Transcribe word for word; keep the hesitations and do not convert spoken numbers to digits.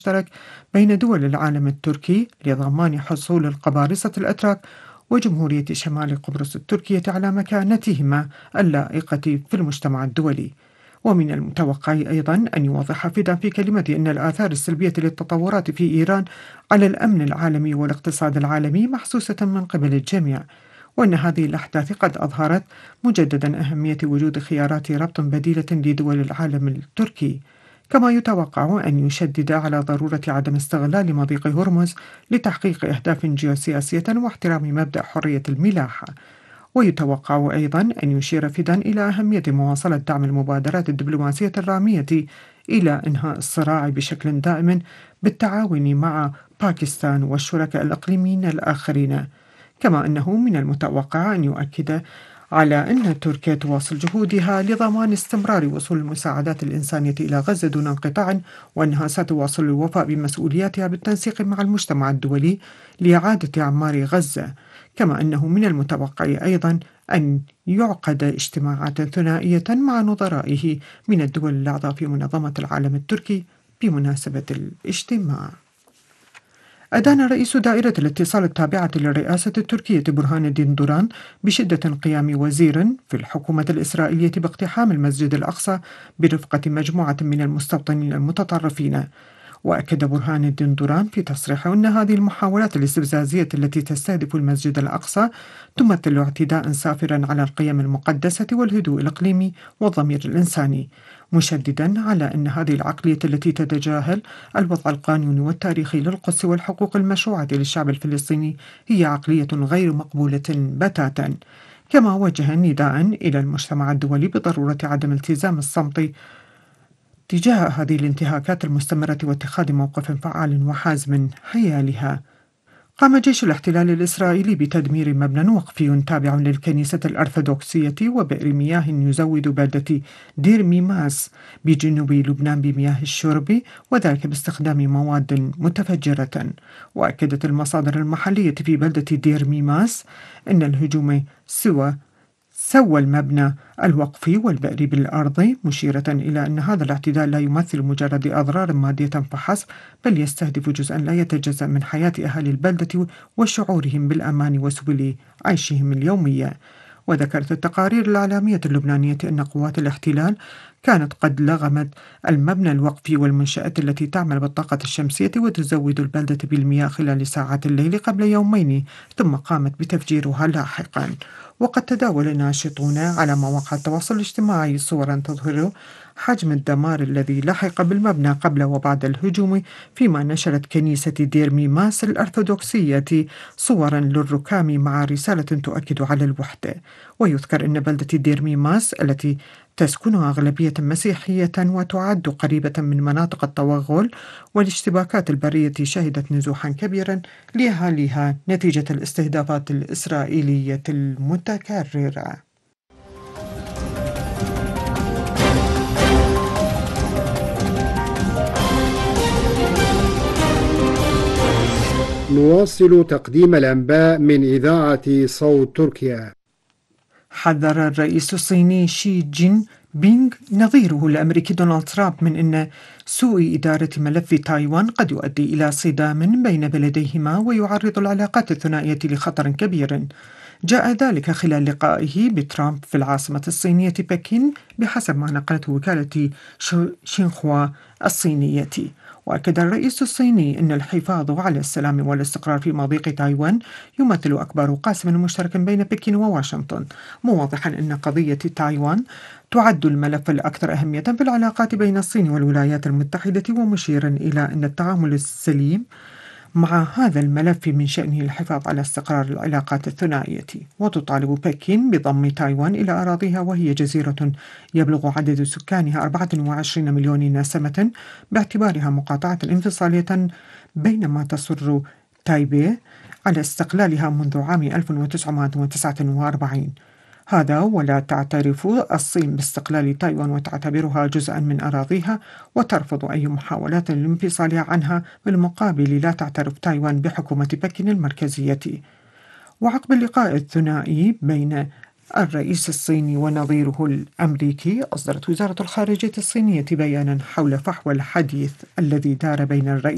مشترك بين دول العالم التركي لضمان حصول القبارصة الأتراك وجمهورية شمال قبرص التركية على مكانتهما اللائقة في المجتمع الدولي. ومن المتوقع أيضا أن يوضح فيدان في كلمته أن الآثار السلبية للتطورات في إيران على الأمن العالمي والاقتصاد العالمي محسوسة من قبل الجميع، وأن هذه الأحداث قد أظهرت مجددا أهمية وجود خيارات ربط بديلة لدول العالم التركي. كما يتوقع أن يشدد على ضرورة عدم استغلال مضيق هرمز لتحقيق أهداف جيوسياسية واحترام مبدأ حرية الملاحة. ويتوقع أيضا أن يشير فيدان إلى أهمية مواصلة دعم المبادرات الدبلوماسية الرامية إلى إنهاء الصراع بشكل دائم بالتعاون مع باكستان والشركاء الإقليميين الآخرين. كما أنه من المتوقع أن يؤكد على أن تركيا تواصل جهودها لضمان استمرار وصول المساعدات الإنسانية إلى غزة دون انقطاع، وأنها ستواصل الوفاء بمسؤولياتها بالتنسيق مع المجتمع الدولي لإعادة أعمار غزة. كما أنه من المتوقع أيضا أن يعقد اجتماعات ثنائية مع نظرائه من الدول الأعضاء في منظمة العالم التركي بمناسبة الاجتماع. أدان رئيس دائرة الاتصال التابعة للرئاسة التركية برهان الدين دوران بشدة قيام وزير في الحكومة الإسرائيلية باقتحام المسجد الأقصى برفقة مجموعة من المستوطنين المتطرفين. وأكد برهان الدين دوران في تصريحه أن هذه المحاولات الاستفزازية التي تستهدف المسجد الأقصى تمثل اعتداء سافرا على القيم المقدسة والهدوء الإقليمي والضمير الإنساني، مشددا على أن هذه العقلية التي تتجاهل الوضع القانوني والتاريخي للقدس والحقوق المشروعة للشعب الفلسطيني هي عقلية غير مقبولة بتاتا. كما وجه نداء إلى المجتمع الدولي بضرورة عدم التزام الصمت تجاه هذه الانتهاكات المستمرة واتخاذ موقف فعال وحازم حيالها. قام جيش الاحتلال الإسرائيلي بتدمير مبنى وقفي تابع للكنيسة الأرثوذكسية وبئر مياه يزود بلدة دير ميماس بجنوب لبنان بمياه الشرب، وذلك باستخدام مواد متفجرة. وأكدت المصادر المحلية في بلدة دير ميماس أن الهجوم سوى سوى المبنى الوقفي والبئر بالأرض، مشيرة إلى أن هذا الاعتداء لا يمثل مجرد أضرار مادية فحسب، بل يستهدف جزءا لا يتجزأ من حياة أهل البلدة وشعورهم بالأمان وسبل عيشهم اليومية. وذكرت التقارير الإعلامية اللبنانية أن قوات الاحتلال كانت قد لغمت المبنى الوقفي والمنشآت التي تعمل بالطاقة الشمسية وتزود البلدة بالمياه خلال ساعات الليل قبل يومين، ثم قامت بتفجيرها لاحقا. وقد تداول الناشطون على مواقع التواصل الاجتماعي صورا تظهر حجم الدمار الذي لحق بالمبنى قبل وبعد الهجوم، فيما نشرت كنيسة دير ميماس الأرثوذكسية صورا للركام مع رسالة تؤكد على الوحدة. ويذكر أن بلدة دير ميماس التي تسكنها أغلبية مسيحية وتعد قريبة من مناطق التوغل والاشتباكات البرية شهدت نزوحا كبيرا لأهاليها نتيجة الاستهدافات الإسرائيلية المتكررة. نواصل تقديم الأنباء من إذاعة صوت تركيا. حذر الرئيس الصيني شي جين بينغ نظيره الأمريكي دونالد ترامب من أن سوء إدارة ملف تايوان قد يؤدي إلى صدام بين بلديهما ويعرض العلاقات الثنائية لخطر كبير. جاء ذلك خلال لقائه بترامب في العاصمة الصينية بكين بحسب ما نقلته وكالة شينخوا الصينية. وأكد الرئيس الصيني أن الحفاظ على السلام والاستقرار في مضيق تايوان يمثل أكبر قاسم مشترك بين بكين وواشنطن، موضحا أن قضية تايوان تعد الملف الأكثر أهمية في العلاقات بين الصين والولايات المتحدة، ومشيرا إلى أن التعامل السليم مع هذا الملف من شأنه الحفاظ على استقرار العلاقات الثنائية. وتطالب بكين بضم تايوان إلى أراضيها، وهي جزيرة يبلغ عدد سكانها أربعة وعشرين مليون نسمة باعتبارها مقاطعة انفصالية، بينما تصر تايبي على استقلالها منذ عام ألف وتسعمائة وتسعة وأربعين. هذا ولا تعترف الصين باستقلال تايوان وتعتبرها جزءا من أراضيها، وترفض أي محاولات للانفصال عنها، بالمقابل لا تعترف تايوان بحكومة بكين المركزية. وعقب اللقاء الثنائي بين الرئيس الصيني ونظيره الأمريكي، أصدرت وزارة الخارجية الصينية بيانا حول فحوى الحديث الذي دار بين الرئيس